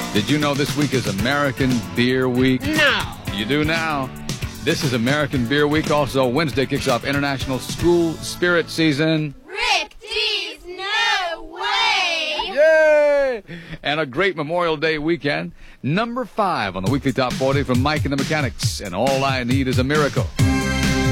Did you know this week is American Beer Week? No. You do now. This is American Beer Week. Also, Wednesday kicks off International School Spirit Season. Rick D's No Way! Yay! And a great Memorial Day weekend. Number 5 on the weekly top 40 from Mike and the Mechanics. And All I Need is a Miracle.